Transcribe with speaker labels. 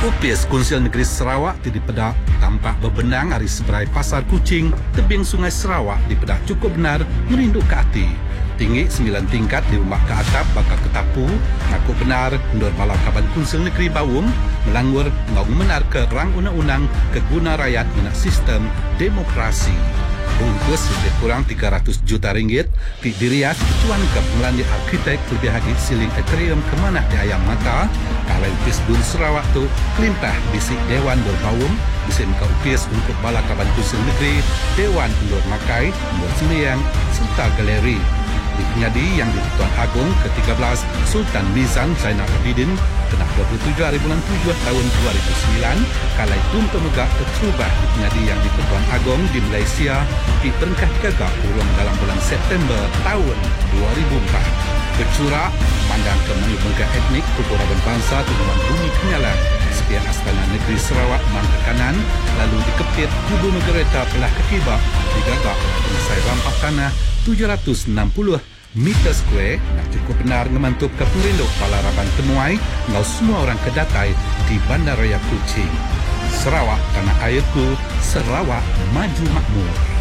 Speaker 1: UPS Konsil Negeri Sarawak di Pedak tampak berbenang hari seberai Pasar Kucing, tebing Sungai Sarawak di Pedak cukup benar merinduk ke hati. Tinggi 9 tingkat diumbak ke atap bakal ketapu, ngaku benar Nur Bala Kaban Konsil Negeri Bawung melanggur ngau menar ke rang undang-undang keguna rakyat minak sistem demokrasi. Bungkus lebih kurang 300 juta ringgit di dirias cuan ke pengelanjut arkitek lebih lagi siling atrium kemanah di Ayam Mata kalau UPS Gun Sarawak tu kelimpah bisik Dewan Nur Bawung bisik ke UPS untuk Bala Kaban Konsil Negeri, Dewan Nur Makai, Nur Sembiang serta galeri. Di penyadi yang di Tuan Agong ke-13 Sultan Mizan Zainal Abidin kena 27 hari bulan 7 tahun 2009 kalai tun pemegak terubah di penyadi yang di Tuan Agong di Malaysia di perengkah digagak urung dalam bulan September tahun 2004. Bercurak pandang ke mengubah etnik Kuburaban Bangsa Tuduhan Bumi Kenyalan sepiak Astana Negeri Sarawak Mangka Kanan lalu dikepit kubu Megereta Pelah Kekibak digagak pengesai rampak tanah 760 meter square nak cukup benar ngemantup ke pengrinduk Balaraban Temuai ngau semua orang kedatai di Bandaraya Kuching. Sarawak tanah airku, Sarawak maju makmur.